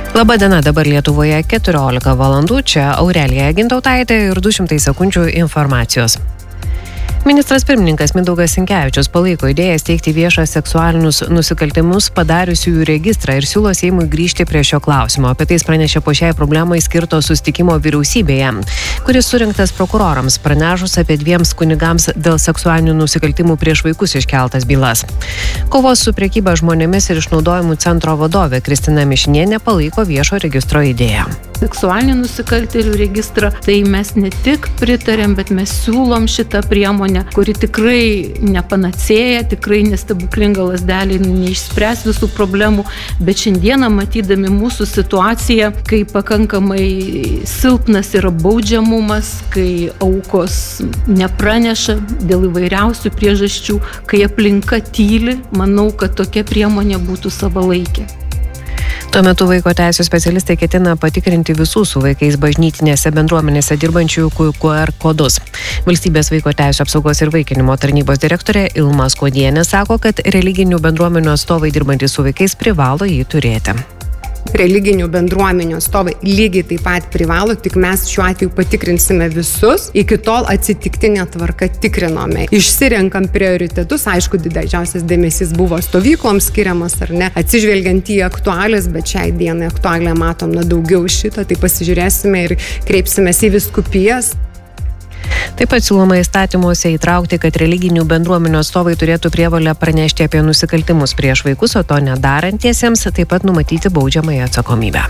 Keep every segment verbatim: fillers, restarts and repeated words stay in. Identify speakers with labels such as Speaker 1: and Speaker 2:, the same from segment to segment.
Speaker 1: Labadiena, dabar Lietuvoje keturiolika valandų, čia Aurelija Gintautaitė ir du šimtai sekundžių informacijos. Ministras pirmininkas Mindaugas Sinkevičius palaiko idėją steigti viešą seksualinius nusikaltimus padariusiųjų registrą ir siūlo Seimui grįžti prie šio klausimo. Apie tai jis pranešė po šiai problemai skirto susitikimo vyriausybėje, kuris surinktas prokurorams pranešus apie dviems kunigams dėl seksualinių nusikaltimų prieš vaikus iškeltas bylas. Kovos su prekyba žmonėmis ir išnaudojimu centro vadovė Kristina Mišinienė palaiko viešo registro idėją.
Speaker 2: Seksualinių nusikaltėlių registrą, tai mes ne tik pritarėm, bet mes siūlom šitą priemonę, kuri tikrai nepanacėja, tikrai nestebuklinga lazdelė, neišspręs visų problemų, bet šiandieną matydami mūsų situaciją, kai pakankamai silpnas yra baudžiamumas, kai aukos nepraneša dėl įvairiausių priežasčių, kai aplinka tyli, manau, kad tokia priemonė būtų savalaikė.
Speaker 1: Tuo metu vaiko teisių specialistai ketina patikrinti visų su vaikais bažnytinėse bendruomenėse dirbančiųjų Q R kodus. Valstybės vaiko teisių apsaugos ir vaikinimo tarnybos direktorė Ilma Skuodienė sako, kad religinių bendruomenių atstovai dirbantys su vaikais privalo jį turėti.
Speaker 3: Religinių bendruomenių atstovai lygiai taip pat privalo, tik mes šiuo atveju patikrinsime visus. Iki tol atsitiktinė tvarka tikrinome. Išsirenkam prioritetus, aišku, didžiausias dėmesys buvo stovykloms skiriamas ar ne, atsižvelgiant į aktualijas, bet šiai dienai aktualią matom na daugiau šito, tai pasižiūrėsime ir kreipsimės į vyskupijas.
Speaker 1: Taip pat siūloma įstatymuose įtraukti, kad religinių bendruomenių atstovai turėtų prievolę pranešti apie nusikaltimus prieš vaikus, o to nedarantiesiems taip pat numatyti baudžiamąją atsakomybę.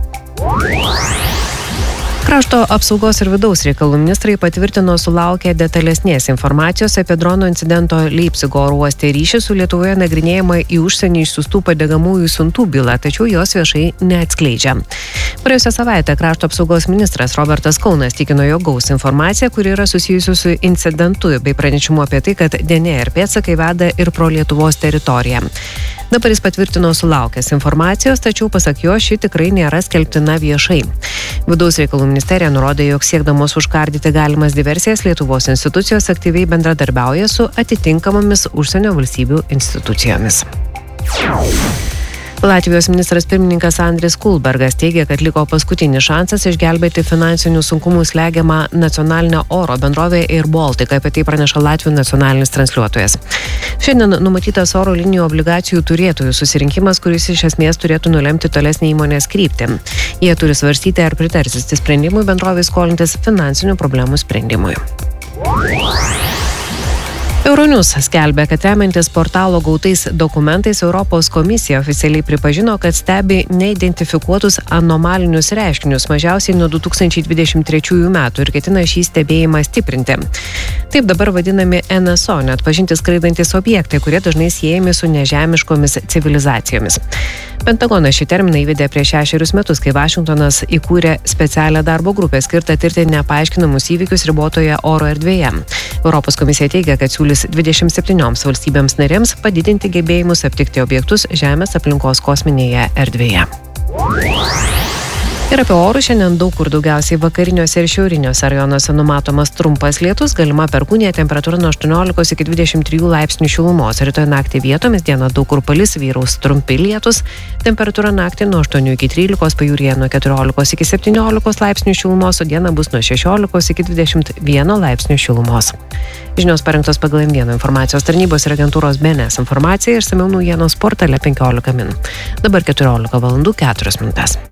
Speaker 1: Krašto apsaugos ir vidaus reikalų ministrai patvirtino sulaukę detalesnės informacijos apie drono incidento Leipzigo oro uoste ryšį su Lietuvoje nagrinėjama į užsienį išsiųstų padegamųjų siuntų bylą, tačiau jos viešai neatskleidžia. Praėjusią savaitę krašto apsaugos ministras Robertas Kaunas tikino, jog gaus informaciją, kuri yra susijusi su incidentu bei pranešimu apie tai, kad D N R pėdsakai veda ir pro Lietuvos teritoriją. Dabar jis patvirtino sulaukęs informacijos, tačiau pasak jo ši tikrai nėra skelbtina viešai. Vidaus reikalų ministerija nurodė, jog siekdamos užkardyti galimas diversijas Lietuvos institucijos aktyviai bendradarbiauja su atitinkamomis užsienio valstybių institucijomis. Latvijos ministras pirmininkas Andris Kulbergas teigia, kad liko paskutinis šansas išgelbėti finansinių sunkumų slegiamą nacionalinę oro bendrovę Air Baltica, apie tai praneša Latvijos nacionalinis transliuotojas. Šiandien numatytas oro linijų obligacijų turėtojų susirinkimas, kuris iš esmės turėtų nulemti tolesnį įmonės kryptį. Jie turi svarstyti, ar pritarsisti sprendimui bendrovei skolintis finansinių problemų sprendimui. Euronews skelbia, kad remiantis portalo gautais dokumentais Europos komisija oficialiai pripažino, kad stebi neidentifikuotus anomalinius reiškinius mažiausiai nuo du tūkstančiai dvidešimt trečiųjų metų ir ketina šį stebėjimą stiprinti. Taip dabar vadinami N S O, neatpažinti skraidantis objektai, kurie dažnai siejami su nežemiškomis civilizacijomis. Pentagonas šį terminą įvedė prieš šešerius metus, kai Vašingtonas įkūrė specialią darbo grupę skirtą tirti nepaaiškinamus įvykius ribotoje oro erdvėje. Europos komisija teigia, kad siūlys dvidešimt septynioms valstybėms narėms padidinti gebėjimus aptikti objektus Žemės aplinkos kosminėje erdvėje. Ir apie orus šiandien daug kur daugiausiai vakariniuose ir šiauriniuose rajonuose numatomas trumpas lietus, galima perkūnija, temperatūra nuo aštuoniolikos iki dvidešimt trijų laipsnių šilumos. Rytoj naktį vietomis dieną daug kur palis, vyraus trumpi lietus, temperatūra naktį nuo aštuonių iki trylikos, pajūryje nuo keturiolikos iki septyniolikos laipsnių šilumos, o dieną bus nuo šešiolikos iki dvidešimt vieno laipsnių šilumos. Žinios parengtos pagal M vienas informacijos tarnybos ir agentūros B N S informacija ir išsamiau naujienos portale penkiolika min. Dabar keturiolika valandų keturios minutės.